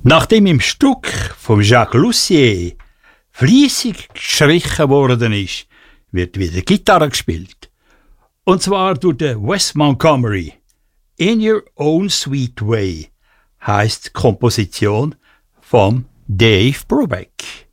Nachdem im Stück von Jacques Lussier fleissig gestrichen worden ist, wird wieder Gitarre gespielt. Und zwar durch den Wes Montgomery. In Your Own Sweet Way heisst die Komposition von Dave Brubeck.